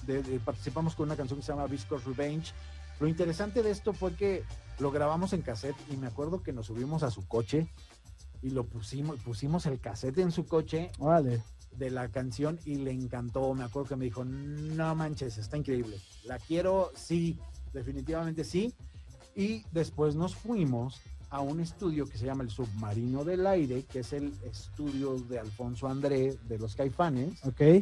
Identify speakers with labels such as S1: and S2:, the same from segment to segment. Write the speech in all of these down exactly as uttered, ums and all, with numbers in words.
S1: de, de, participamos con una canción que se llama Visco's Revenge. Lo interesante de esto fue que lo grabamos en cassette y me acuerdo que nos subimos a su coche y lo pusimos, pusimos el cassette en su coche
S2: vale.
S1: de la canción y le encantó. Me acuerdo que me dijo, no manches, está increíble, la quiero, sí, definitivamente sí. Y después nos fuimos a un estudio que se llama el Submarino del Aire, que es el estudio de Alfonso André de los Caifanes,
S2: ok,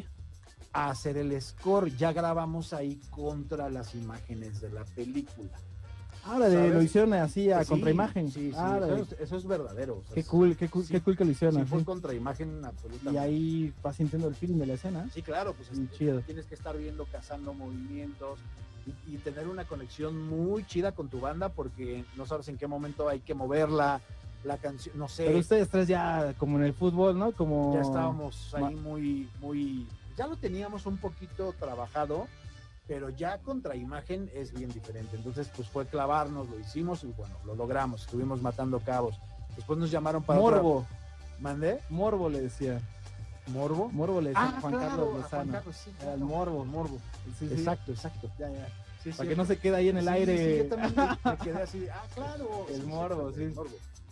S1: a hacer el score. Ya grabamos ahí contra las imágenes de la película.
S2: Ahora de, lo hicieron así a
S1: sí,
S2: contraimagen.
S1: Sí, sí,
S2: ah,
S1: eso, es, eso es verdadero. O sea,
S2: qué cool, qué cool,
S1: sí,
S2: qué cool que lo hicieron.
S1: Sí,
S2: así.
S1: fue contraimagen absolutamente.
S2: Y ahí vas sintiendo el feeling de la escena.
S1: Sí, claro, pues
S2: muy
S1: es,
S2: chido.
S1: Tienes que estar viendo, cazando movimientos y, y tener una conexión muy chida con tu banda porque no sabes en qué momento hay que moverla, la canción, no sé.
S2: Pero ustedes tres ya como en el fútbol, ¿no? Como
S1: ya estábamos ahí muy, muy, ya lo teníamos un poquito trabajado, pero ya contraimagen es bien diferente. Entonces, pues fue clavarnos, lo hicimos y bueno, lo logramos, estuvimos matando cabos. Después nos llamaron para
S2: Morbo.
S1: Otra... ¿Mandé?
S2: Morbo le decía.
S1: ¿Morbo?
S2: Morbo le decía
S1: ah,
S2: Juan
S1: claro,
S2: Carlos Lozano.
S1: Juan Carlos, sí, claro.
S2: El morbo.
S1: Morbo.
S2: Sí, sí.
S1: Exacto, exacto.
S2: Ya, ya.
S1: Sí,
S2: para
S1: sí,
S2: que no se quede ahí en el
S1: sí,
S2: aire.
S1: Sí, yo también me, me quedé así, ah, claro.
S2: El
S1: sí,
S2: morbo, sí.
S1: El morbo.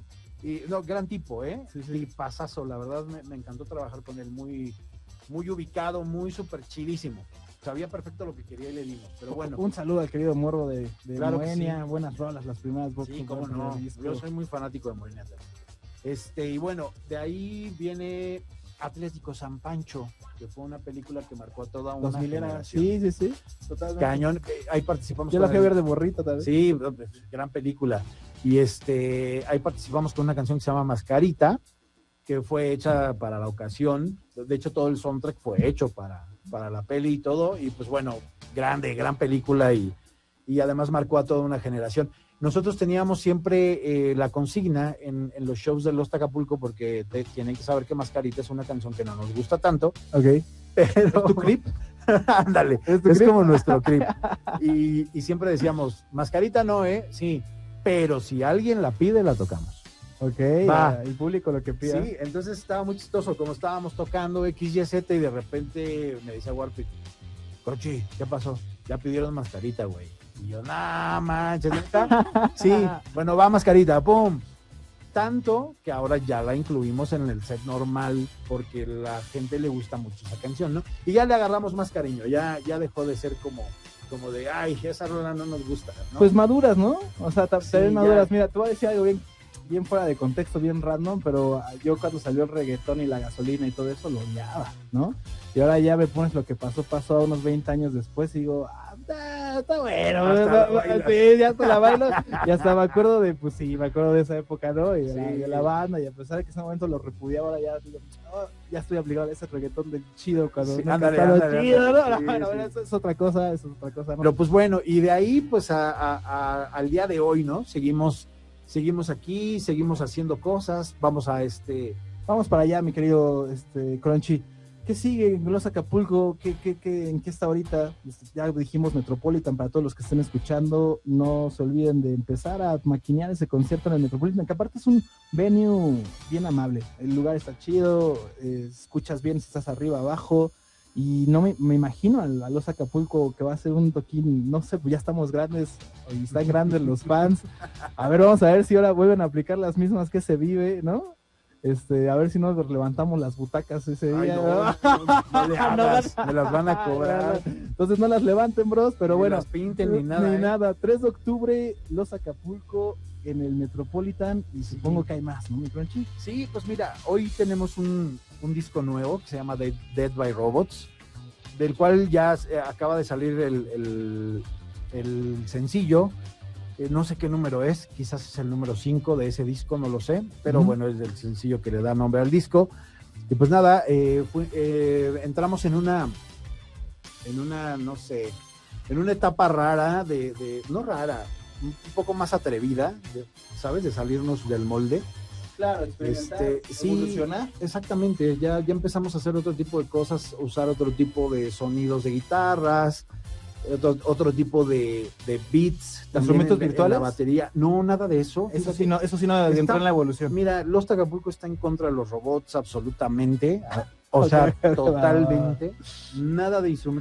S1: Y no, gran tipo, ¿eh?
S2: Sí, sí.
S1: Y pasazo, la verdad me, me encantó trabajar con él, muy, muy ubicado, muy súper chidísimo. Sabía perfecto lo que quería y le dimos, pero bueno.
S2: Un saludo al querido Morbo de, de
S1: claro
S2: Moenia,
S1: sí.
S2: Buenas rolas, las primeras
S1: voces. Sí, cómo no, yo soy muy fanático de Moenia también. Este, y bueno, de ahí viene Atlético San Pancho, que fue una película que marcó a toda una generación.
S2: Sí, sí, sí,
S1: totalmente. Cañón, ahí participamos.
S2: Yo la fui a ver de morrito también.
S1: Sí, gran película. Y este, ahí participamos con una canción que se llama Mascarita, que fue hecha para la ocasión. De hecho, todo el soundtrack fue hecho para, para la peli y todo. Y pues bueno, grande, gran película y, y además marcó a toda una generación. Nosotros teníamos siempre eh, la consigna en, en los shows de Los Acapulco, porque te, tienen que saber que Mascarita es una canción que no nos gusta tanto.
S2: Ok.
S1: Pero...
S2: ¿Es tu clip?
S1: Ándale,
S2: ¿Es,
S1: es
S2: clip?
S1: como nuestro clip. Y, y siempre decíamos, Mascarita no, ¿eh? Sí, pero si alguien la pide, la tocamos.
S2: Ok,
S1: va.
S2: El público lo que pida.
S1: Sí, entonces estaba muy chistoso, como estábamos tocando X Y Z y de repente me dice Warpit, Cochi, ¿qué pasó? Ya pidieron Mascarita, güey. Y yo, nah, manches, ¿neta? Sí, bueno, va Mascarita, pum. Tanto que ahora ya la incluimos en el set normal porque la gente le gusta mucho esa canción, ¿no? Y ya le agarramos más cariño, ya, ya dejó de ser como, como de, ay, esa rola no nos gusta, ¿no?
S2: Pues maduras, ¿no? O sea, también sí, maduras.
S1: Ya.
S2: Mira, te voy a decir algo bien, bien fuera de contexto, bien random, pero yo cuando salió el reggaetón y la gasolina y todo eso lo odiaba, ¿no? Y ahora ya me pones lo que pasó, pasó a unos veinte años después y digo, ah, está, está bueno,
S1: hasta
S2: sí, ya hasta la bailo, y hasta me acuerdo de, pues sí, me acuerdo de esa época, ¿no? Y de,
S1: sí.
S2: la, de la banda, y a pesar de que en ese momento lo repudiaba, ahora ya digo, oh, ya estoy obligado a ese reggaetón del chido cuando
S1: sí,
S2: no
S1: ándale,
S2: está
S1: ándale,
S2: chido,
S1: ándale.
S2: ¿no?
S1: Sí,
S2: bueno,
S1: sí.
S2: bueno, eso es otra cosa, eso es otra cosa, ¿no?
S1: Pero pues bueno, y de ahí pues a, a, a, al día de hoy, ¿no? Seguimos, seguimos aquí, seguimos haciendo cosas, vamos a este...
S2: Vamos para allá, mi querido este, Crunchy. ¿Qué sigue en Los Acapulco? ¿Qué, qué, qué, ¿En qué está ahorita? Ya dijimos Metropolitan, para todos los que estén escuchando, no se olviden de empezar a maquinear ese concierto en el Metropolitan, que aparte es un venue bien amable, el lugar está chido, eh, escuchas bien si estás arriba, abajo, y no me, me imagino a, a Los Acapulco que va a ser un toquín, no sé, pues ya estamos grandes, y están grandes los fans, a ver, vamos a ver si ahora vuelven a aplicar las mismas que se vive, ¿no? Este, a ver si nos levantamos las butacas ese
S1: Ay,
S2: día.
S1: no, no, no le hagas, me las van a cobrar.
S2: Entonces no las levanten, bros, pero
S1: ni
S2: bueno.
S1: las pinten ni nada.
S2: Ni
S1: ¿eh?
S2: nada. tres de octubre, Los Acapulco en el Metropolitan y
S1: sí.
S2: Supongo que hay más, ¿no, mi Crunchy?
S1: Sí, pues mira, hoy tenemos un, un disco nuevo que se llama Dead, Dead by Robots, del cual ya eh, acaba de salir el, el, el sencillo. Eh, no sé qué número es, quizás es el número cinco de ese disco, no lo sé, pero uh-huh. bueno, es el sencillo que le da nombre al disco. Y pues nada, eh, fue, eh, entramos en una, en una, no sé, en una etapa rara, de, de no rara, un poco más atrevida, de, ¿sabes? De salirnos del molde.
S2: Claro, experimentar,
S1: este, sí,
S2: evolucionar.
S1: Exactamente, ya, ya empezamos a hacer otro tipo de cosas, usar otro tipo de sonidos de guitarras, Otro, otro tipo de, de beats,
S2: instrumentos
S1: en,
S2: virtuales,
S1: en la batería, no, nada de eso.
S2: Eso sí no, eso sí no entró en la evolución.
S1: Mira, Los Acapulco está en contra de los robots absolutamente, o sea, totalmente, nada de instrumentos